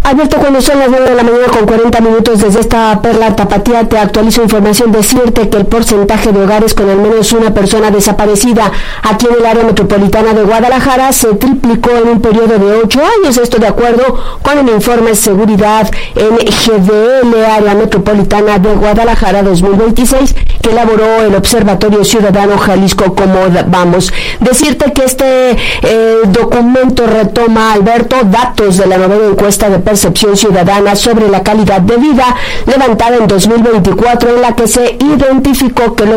Alberto, cuando son las 9 de la mañana con 40 minutos desde esta Perla Tapatía, te actualizo información. Decirte que el porcentaje de hogares con al menos una persona desaparecida aquí en el área metropolitana de Guadalajara se triplicó en un periodo de 8 años. Esto de acuerdo con el informe de seguridad en GDL, área metropolitana de Guadalajara 2026, que elaboró el Observatorio Ciudadano Jalisco Cómo Vamos. Decirte que este documento retoma, Alberto, datos de la novena encuesta de percepción ciudadana sobre la calidad de vida levantada en 2024, en la que se identificó que el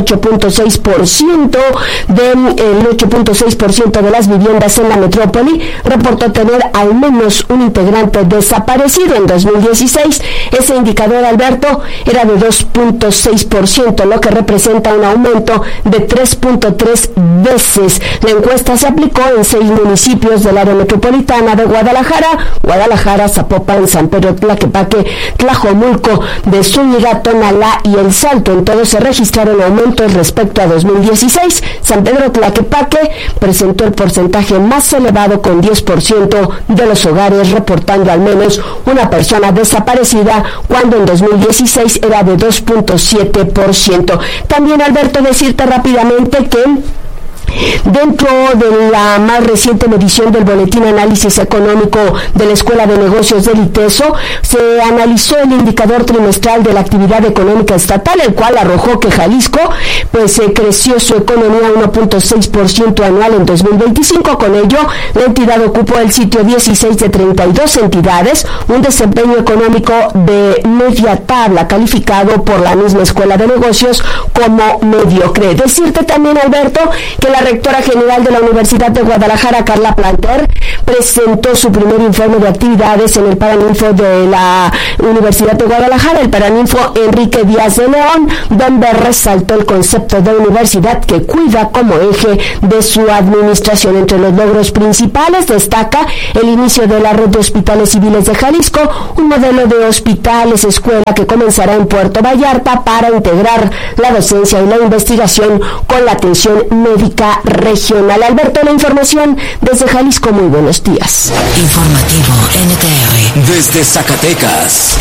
8.6% de las viviendas en la metrópoli reportó tener al menos un integrante desaparecido. En 2016, ese indicador, Alberto, era de 2.6%, lo que representa un aumento de 3.3 veces. La encuesta se aplicó en 6 municipios del área metropolitana de Guadalajara, Zapopan, San Pedro Tlaquepaque, Tlajomulco de Zúñiga, Tonalá y El Salto. En todos se registraron aumentos respecto a 2016. San Pedro Tlaquepaque presentó el porcentaje más elevado, con 10% de los hogares reportando al menos una persona desaparecida, cuando en 2016 era de 2.7%. También, Alberto, decirte rápidamente que dentro de la más reciente medición del Boletín Análisis Económico de la Escuela de Negocios del ITESO, se analizó el indicador trimestral de la actividad económica estatal, el cual arrojó que Jalisco creció su economía 1.6% anual en 2025. Con ello, la entidad ocupó el sitio 16 de 32 entidades, un desempeño económico de media tabla, calificado por la misma Escuela de Negocios como mediocre. Decirte también, Alberto, que la rectora general de la Universidad de Guadalajara, Carla Planter, presentó su primer informe de actividades en el Paraninfo de la Universidad de Guadalajara, el Paraninfo Enrique Díaz de León, donde resaltó el concepto de universidad que cuida como eje de su administración. Entre los logros principales destaca el inicio de la red de hospitales civiles de Jalisco, un modelo de hospitales escuela que comenzará en Puerto Vallarta para integrar la docencia y la investigación con la atención médica regional. Alberto, la información desde Jalisco. Muy buenos días. Informativo NTR desde Zacatecas.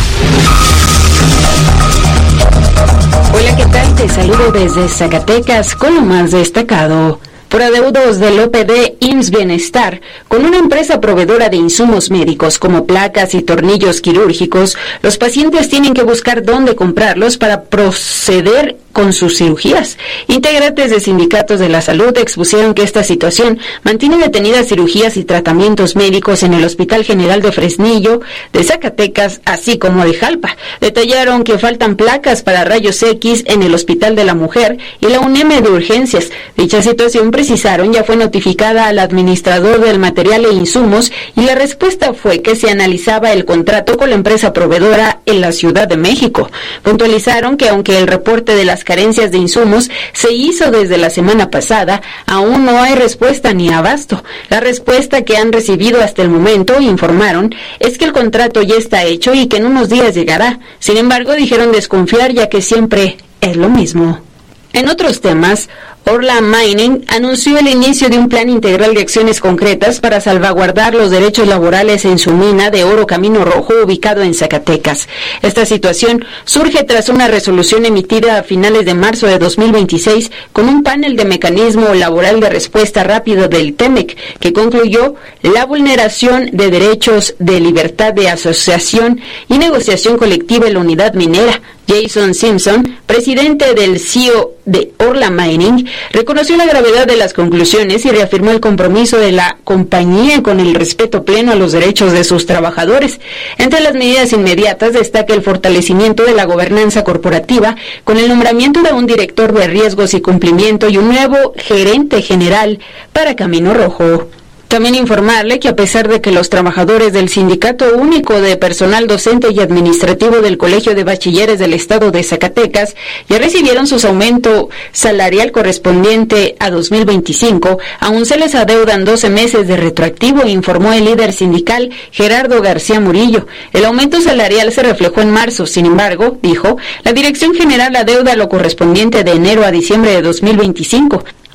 Hola, ¿qué tal? Te saludo desde Zacatecas con lo más destacado. Por adeudos del OPD IMSS Bienestar con una empresa proveedora de insumos médicos como placas y tornillos quirúrgicos, los pacientes tienen que buscar dónde comprarlos para proceder con sus cirugías. Integrantes de sindicatos de la salud expusieron que esta situación mantiene detenidas cirugías y tratamientos médicos en el Hospital General de Fresnillo, de Zacatecas, así como de Jalpa. Detallaron que faltan placas para rayos X en el Hospital de la Mujer y la UNEM de Urgencias. Dicha situación, precisaron, ya fue notificada al administrador del material e insumos, y la respuesta fue que se analizaba el contrato con la empresa proveedora en la Ciudad de México. Puntualizaron que aunque el reporte de las carencias de insumos se hizo desde la semana pasada, aún no hay respuesta ni abasto. La respuesta que han recibido hasta el momento, informaron, es que el contrato ya está hecho y que en unos días llegará. Sin embargo, dijeron desconfiar, ya que siempre es lo mismo. En otros temas, Orla Mining anunció el inicio de un plan integral de acciones concretas para salvaguardar los derechos laborales en su mina de oro Camino Rojo, ubicado en Zacatecas. Esta situación surge tras una resolución emitida a finales de marzo de 2026 con un panel de mecanismo laboral de respuesta rápido del TEMEC, que concluyó la vulneración de derechos de libertad de asociación y negociación colectiva en la unidad minera. Jason Simpson, presidente del CEO de Orla Mining, reconoció la gravedad de las conclusiones y reafirmó el compromiso de la compañía con el respeto pleno a los derechos de sus trabajadores. Entre las medidas inmediatas destaca el fortalecimiento de la gobernanza corporativa con el nombramiento de un director de riesgos y cumplimiento y un nuevo gerente general para Camino Rojo. También informarle que a pesar de que los trabajadores del Sindicato Único de Personal Docente y Administrativo del Colegio de Bachilleres del Estado de Zacatecas ya recibieron su aumento salarial correspondiente a 2025, aún se les adeudan 12 meses de retroactivo, informó el líder sindical Gerardo García Murillo. El aumento salarial se reflejó en marzo, sin embargo, dijo, la Dirección General adeuda lo correspondiente de enero a diciembre de 2025.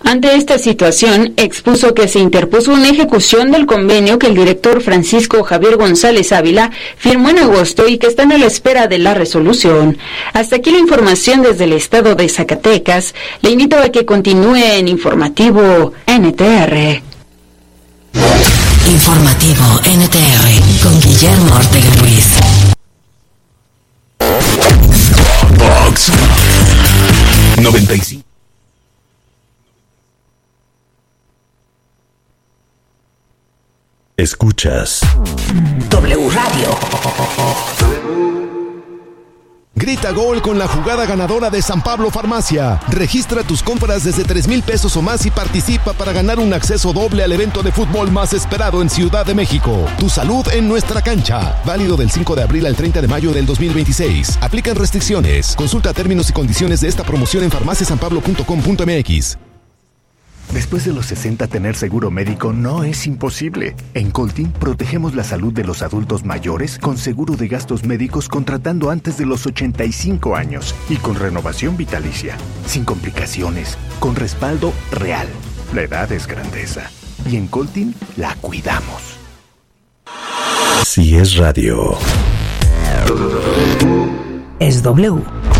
Ante esta situación, expuso que se interpuso una ejecución del convenio que el director Francisco Javier González Ávila firmó en agosto y que están a la espera de la resolución. Hasta aquí la información desde el estado de Zacatecas. Le invito a que continúe en Informativo NTR. Informativo NTR con Guillermo Ortega Ruiz. Box 95. Escuchas W Radio. Grita gol con la jugada ganadora de San Pablo Farmacia. Registra tus compras desde 3,000 pesos o más y participa para ganar un acceso doble al evento de fútbol más esperado en Ciudad de México. Tu salud en nuestra cancha. Válido del 5 de abril al 30 de mayo del 2026. Aplican restricciones. Consulta términos y condiciones de esta promoción en farmaciasanpablo.com.mx. Después de los 60, tener seguro médico no es imposible. En Coltin protegemos la salud de los adultos mayores con seguro de gastos médicos contratando antes de los 85 años y con renovación vitalicia, sin complicaciones, con respaldo real. La edad es grandeza y en Coltin la cuidamos. Si es radio, es W.